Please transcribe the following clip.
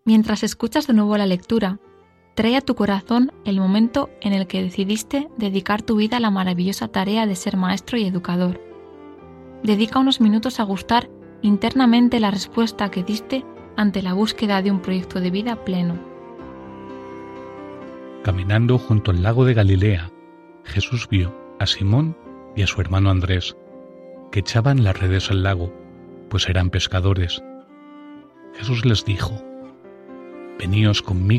Mientras escuchas de nuevo la lectura, trae a tu corazón el momento en el que decidiste dedicar tu vida a la maravillosa tarea de ser maestro y educador. Dedica unos minutos a gustar internamente la respuesta que diste ante la búsqueda de un proyecto de vida pleno. Caminando junto al lago de Galilea, Jesús vio a Simón y a su hermano Andrés, que echaban las redes al lago, pues eran pescadores. Jesús les dijo: «Veníos conmigo